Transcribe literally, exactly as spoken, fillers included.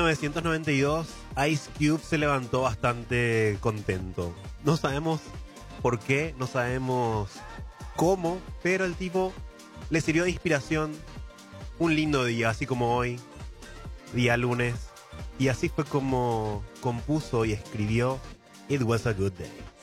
novecientos noventa y dos, Ice Cube se levantó bastante contento. No sabemos por qué, no sabemos cómo, pero el tipo le sirvió de inspiración un lindo día, así como hoy, día lunes. Y así fue como compuso y escribió It Was a Good Day.